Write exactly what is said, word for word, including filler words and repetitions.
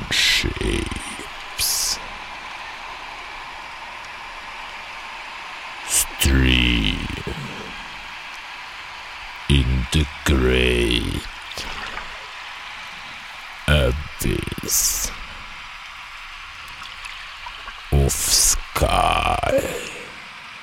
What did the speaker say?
shapes. Stream in the great abyss of sky.